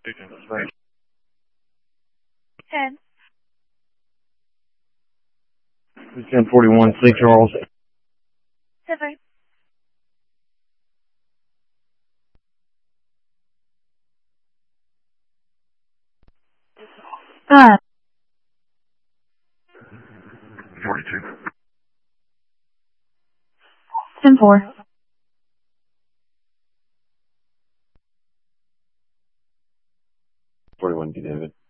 Right. 10. 1041, St. Charles. 7. 42. 10-4. 41, David.